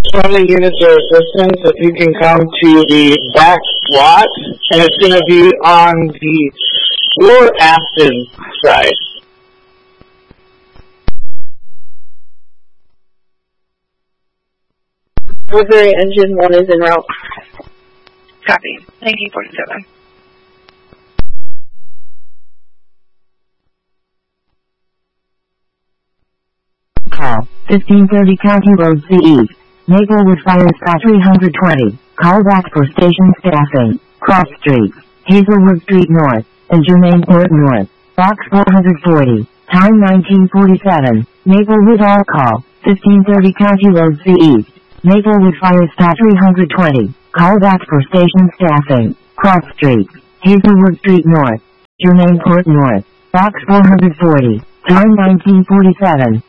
20 units of assistance if you can come to the back lot, and it's going to be on the Lower Aston side. Woodbury Engine 1 is en route. Copy. 1947. Call 1530 County Road C East. Maplewood Fire Sky 320. Call back for station staffing. Cross Street, Hazelwood Street North, and Germainport North. Box 440. Time 1947. Maplewood all call 1530 County Road C East. Maplewood Fire Sky 320. Call back for station staffing. Cross Street, Hazelwood Street North, Germainport North. Box 440. Time 1947.